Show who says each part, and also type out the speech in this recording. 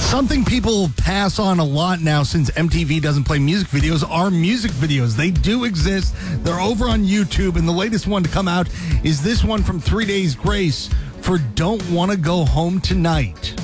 Speaker 1: Something people pass on a lot now since MTV doesn't play music videos are music videos. They do exist. They're over on YouTube, and the latest one to come out is this one from 3 Days Grace for Don't Want to Go Home Tonight.